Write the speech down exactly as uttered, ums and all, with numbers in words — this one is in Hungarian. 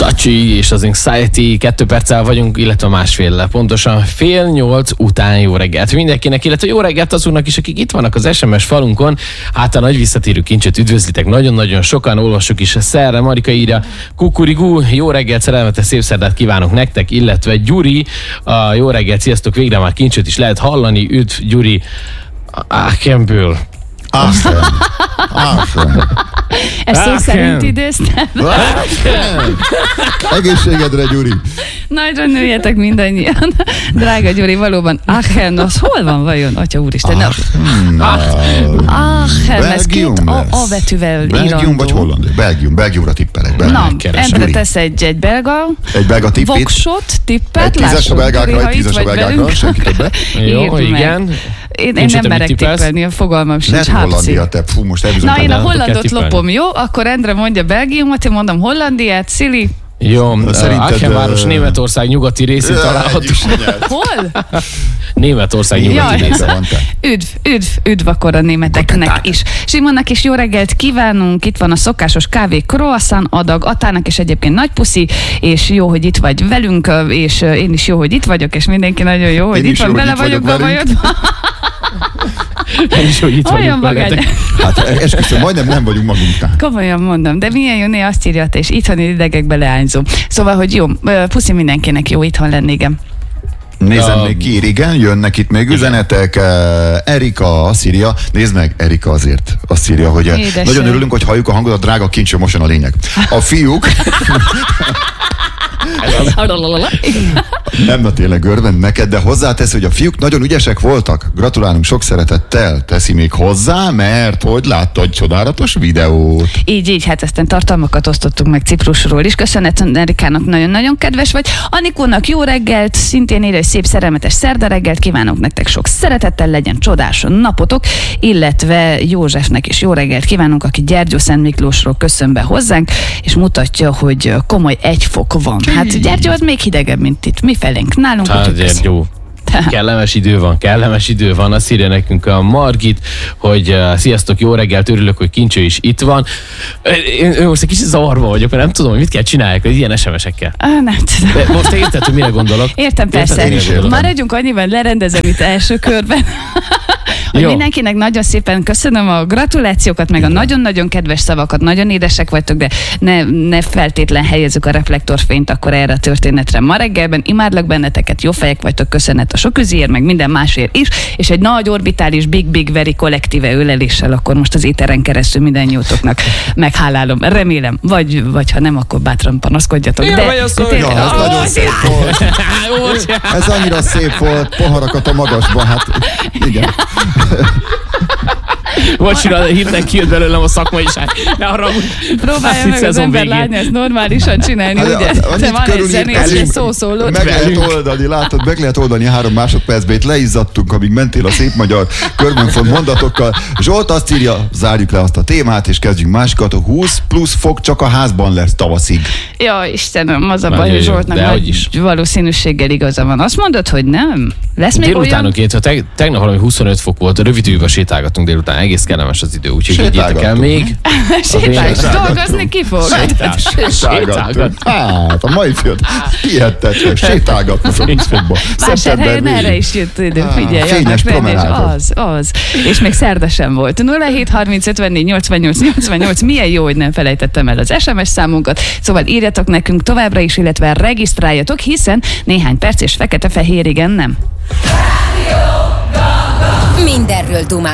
Tacsi és az Anxiety, kettő perccel vagyunk, illetve másfél, pontosan fél nyolc után jó reggelt mindenkinek, illetve jó reggelt azoknak is, akik itt vannak az es em es falunkon. Hát a nagy visszatérő kincset üdvözlitek, nagyon-nagyon sokan, olvassuk is. Szerre Marika írja, kukurigú, jó reggelt, szerelmetes szép szerdát kívánok nektek, illetve Gyuri, a jó reggelt, sziasztok, végre már kincset is lehet hallani, üdv Gyuri Aachenből. Aachen. Aachen. Ezt szó szerint idéztem. Egészségedre, Gyuri. Nagyra nőjetek mindannyian. Drága Gyuri, valóban Aachen, az hol van vajon? Atya úristen. Aachen. Aachen, ez két a, a betűvel írandó. Belgium vagy Hollandia? Belgium. Belgiumra tippelek. Na, Endre tesz egy, egy belga. Egy belga tippét. Voksot, tippet. Egy tízes a belgákra, egy tízes a belgákra. Senki többet. Jó, igen. Én, én nem merek tippelni, a fogalmam sincs. Ne Hollandia, te, fú, most Na, én a hollandot lopom, jó? Akkor Endre mondja Belgiumot, én mondom Hollandiát, Szili. Jó, Aachen város Németország nyugati részén található. Hol? Németország nyugati részén. Üdv, üdv, üdv akkor a németeknek is. Simonnak is jó reggelt kívánunk, itt van a szokásos kávé croissant adag, Atának is egyébként nagy puszi, és jó, hogy itt vagy velünk, és én is jó, hogy itt vagyok, és mindenki nagyon jó, hogy én itt van, bele vagyok a bajodban. Én is, hogy itt olyan vagyunk. Hát esküszöm, majdnem nem vagyunk magunknál. Komolyan mondom, de milyen jó, né, azt írja, és itthoni idegekbe leányzó. Szóval, hogy jó, puszi mindenkinek, jó itthon lenni, igen. Nézem még ki, igen, jönnek itt még üzenetek. Erika azt írja, nézd meg, Erika azért azt írja, hogy Édesem. Nagyon örülünk, hogy halljuk a hangot, a drága kincs, most a lényeg. A fiúk... Nem, na tényleg örvend neked, de hozzátesz, hogy a fiúk nagyon ügyesek voltak. Gratulálunk sok szeretettel. Teszi még hozzá, mert hogy látta egy csodálatos videót. Így, így, hát aztán tartalmakat osztottunk meg Ciprusról is. Köszönet Erikának, nagyon-nagyon kedves vagy. Anikónak jó reggelt, szintén írja, hogy szép szerelmetes szerda reggelt kívánok nektek, sok szeretettel, legyen csodás napotok, illetve Józsefnek is jó reggelt kívánunk, aki Gyergyó Szent Miklósról köszön be hozzánk, és mutatja, hogy komoly egy fok van. Hát Gyergyó az még hidegebb, mint itt. Mi felénk nálunk. Hát Gyergyó. Kellemes idő van, kellemes idő van. Azt írja nekünk a Margit, hogy uh, sziasztok, jó reggelt, örülök, hogy Kincső is itt van. Én, én most egy kicsit zavarba vagyok, mert nem tudom, hogy mit kell csinálják, hogy ilyen es em es-ekkel. Ah, nem tudom. De most te érted, hogy mire gondolok? Értem, persze. Érted, maradjunk annyiban, lerendezem itt első körben. Hogy jó. Mindenkinek nagyon szépen köszönöm a gratulációkat, meg a nagyon-nagyon kedves szavakat, nagyon édesek vagytok, de ne, ne feltétlen helyezzük a reflektorfényt akkor erre a történetre ma reggelben. Imádlak benneteket, jó fejek vagytok, köszönet a sok üzér, meg minden másért is, és egy nagy orbitális Big Big Very kollektíve öleléssel akkor most az éteren keresztül mindannyiótoknak meghálálom. Remélem, vagy, vagy ha nem, akkor bátran panaszkodjatok. Én de, vagy az, de hogy... Ja, ez oh, nagyon szép volt. Ez annyira szép volt, poharakat a magasba, hát igen. Bocsánat, hirtelen kijött belőlem a szakmaiság. Ne arra, próbálja meg az ember látni ezt normálisan csinálni, Hát, ugye? a- a- Te itt van egy körül zenész, itt egy velünk. szószóló. Meg lehet oldani, látod, meg lehet oldani három másodpercben, itt leizzadtunk, amíg mentél a szép magyar körbenfont mondatokkal. Zsolt azt írja, zárjuk le azt a témát, és kezdjünk másikat, a húsz plusz fok csak a házban lesz tavaszig. Ja, Istenem, az a baj, Nagyon hogy jó, Zsoltnak de hogy nagy is. valószínűséggel igaza van. Azt mondod, hogy nem? Lesz még olyan? délutánonként, teg, tegnap valami huszonöt fok volt, rövid időben sétálgattunk délután, egész kellemes az idő, úgyhogy higgyétek el még. Sétálj, dolgozni ki fog. Sétálgattunk. Hát, a mai fiat hihetetlen, sétálgatnak a húsz fokba. Vásárhelyen erre is jött idő, figyelj. Fényes annak lenni, és promenádon. Az, az. És még szerda sem volt. nulla hét harminc ötvennégy nyolcvannyolc nyolcvannyolc. Milyen jó, hogy nem felejtettem el az es em es számunkat. Szóval írjatok nekünk továbbra is, illetve regisztráljatok, hiszen néhány perc és fekete-fehér, igen, nem. Mindenről dumál.